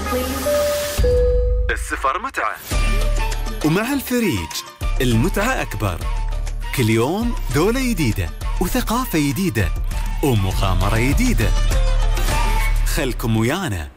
السفر متعة، ومع الفريج المتعة أكبر. كل يوم دولة جديدة وثقافة جديدة ومغامرة جديدة. خلكم ويانا